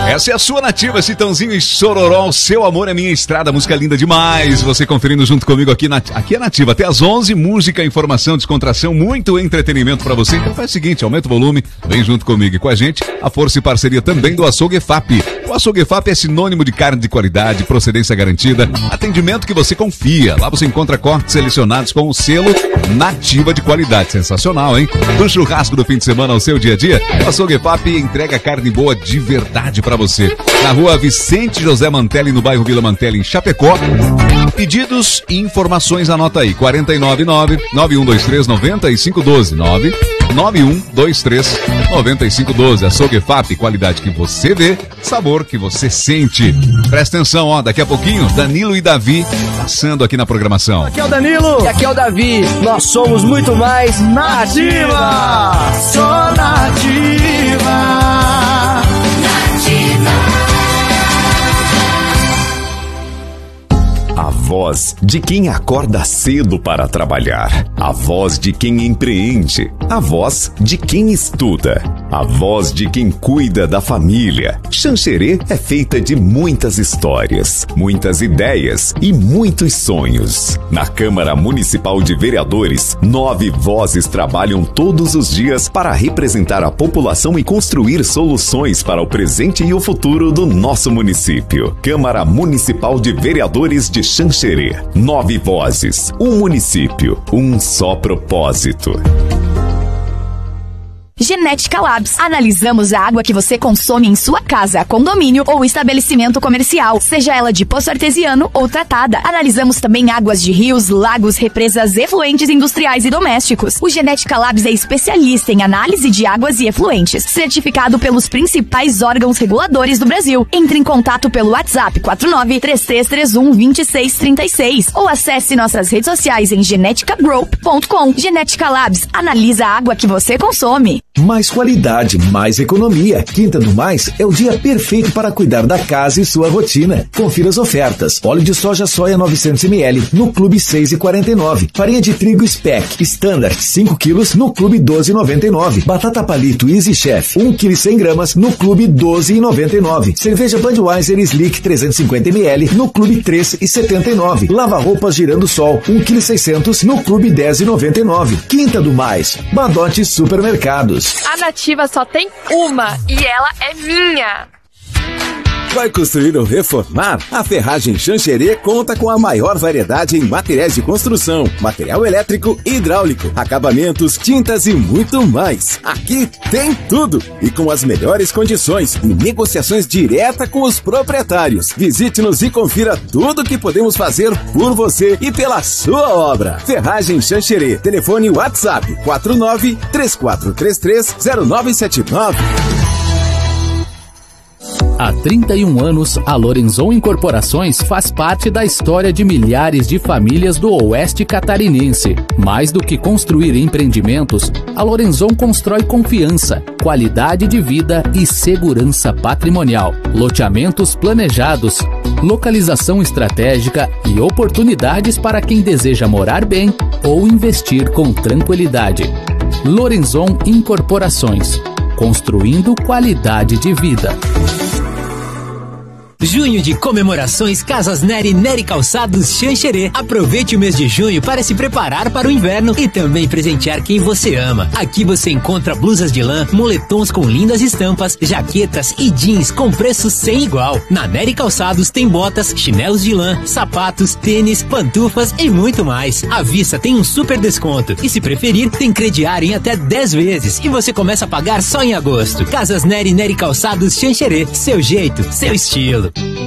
Essa é a sua Nativa, Chitãozinho e Chororó. Seu amor é minha estrada, música linda demais. Você conferindo junto comigo aqui é Nativa. Até às 11, música, informação, descontração, muito entretenimento pra você. Então faz o seguinte, aumenta o volume, vem junto comigo e com a gente. A força e parceria também do Açougue EFAP. O Açougue EFAP é sinônimo de carne de qualidade, procedência garantida, atendimento que você confia. Lá você encontra cortes selecionados com o selo Nativa de qualidade. Sensacional, hein? Do churrasco do fim de semana ao seu dia a dia, o Açougue EFAP entrega carne boa de verdade pra você. Na rua Vicente José Mantelli, no bairro Vila Mantelli, em Chapecó. Pedidos e informações, anota aí, 499-9123-9512, 99123-9512. Açougue EFAP, qualidade que você vê, sabor que você sente. Presta atenção, ó, daqui a pouquinho, Danilo e Davi passando aqui na programação. Aqui é o Danilo. E aqui é o Davi. Nós somos muito mais Nativa. Sou Nativa. A voz de quem acorda cedo para trabalhar. A voz de quem empreende. A voz de quem estuda. A voz de quem cuida da família. Xanxerê é feita de muitas histórias, muitas ideias e muitos sonhos. Na Câmara Municipal de Vereadores, 9 vozes trabalham todos os dias para representar a população e construir soluções para o presente e o futuro do nosso município. Câmara Municipal de Vereadores de Xanxerê. 9 vozes, um município, um só propósito. Genética Labs. Analisamos a água que você consome em sua casa, condomínio ou estabelecimento comercial, seja ela de poço artesiano ou tratada. Analisamos também águas de rios, lagos, represas, efluentes industriais e domésticos. O Genética Labs é especialista em análise de águas e efluentes, certificado pelos principais órgãos reguladores do Brasil. Entre em contato pelo WhatsApp 49-3331-2636 ou acesse nossas redes sociais em geneticagroup.com. Genética Labs. Analisa a água que você consome. Mais qualidade, mais economia. Quinta do Mais é o dia perfeito para cuidar da casa e sua rotina. Confira as ofertas. Óleo de soja soia 900ml no Clube 6,49. Farinha de trigo Spec Standard 5 kg no Clube 12,99. Batata palito Easy Chef 1 kg 100 gramas no Clube 12,99. Cerveja Budweiser Slick 350ml no Clube 3,79. Lava-roupas Girando Sol 1 kg 600 no Clube 10,99. Quinta do Mais, Badote Supermercados. A Nativa só tem uma e ela é minha. Vai construir ou reformar? A Ferragem Xanxerê conta com a maior variedade em materiais de construção, material elétrico e hidráulico, acabamentos, tintas e muito mais. Aqui tem tudo e com as melhores condições e negociações direta com os proprietários. Visite-nos e confira tudo que podemos fazer por você e pela sua obra. Ferragem Xanxerê. Telefone WhatsApp 49-3433-0979. Há 31 anos, a Lorenzon Incorporações faz parte da história de milhares de famílias do Oeste Catarinense. Mais do que construir empreendimentos, a Lorenzon constrói confiança, qualidade de vida e segurança patrimonial. Loteamentos planejados, localização estratégica e oportunidades para quem deseja morar bem ou investir com tranquilidade. Lorenzon Incorporações, construindo qualidade de vida. Junho de comemorações Casas Nery Nery Calçados Xanxerê. Aproveite o mês de junho para se preparar para o inverno e também presentear quem você ama. Aqui você encontra blusas de lã, moletons com lindas estampas, jaquetas e jeans com preços sem igual. Na Nery Calçados tem botas, chinelos de lã, sapatos, tênis, pantufas e muito mais. À vista tem um super desconto e, se preferir, tem crediário em até 10 vezes e você começa a pagar só em agosto. Casas Nery Nery Calçados Xanxerê. Seu jeito, seu estilo.